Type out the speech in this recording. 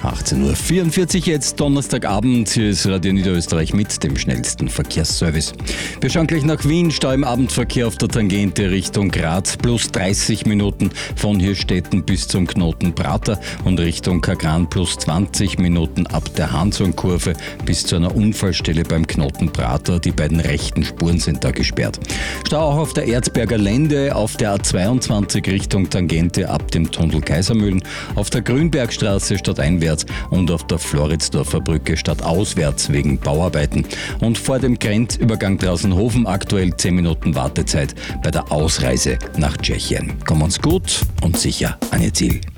18:44 Uhr jetzt, Donnerstagabend. Hier ist Radio Niederösterreich mit dem schnellsten Verkehrsservice. Wir schauen gleich nach Wien. Stau im Abendverkehr auf der Tangente Richtung Graz. Plus 30 Minuten von Hirstetten bis zum Knoten Prater und Richtung Kagran. Plus 20 Minuten ab der Hanshornkurve bis zu einer Unfallstelle beim Knoten Prater. Die beiden rechten Spuren sind da gesperrt. Stau auch auf der Erzberger Lände, auf der A22 Richtung Tangente ab dem Tunnel Kaisermühlen, auf der Grünbergstraße stadteinwärts und auf der Floridsdorfer Brücke stadtauswärts wegen Bauarbeiten. Und vor dem Grenzübergang Draußenhofen aktuell 10 Minuten Wartezeit bei der Ausreise nach Tschechien. Kommen uns gut und sicher an Ihr Ziel.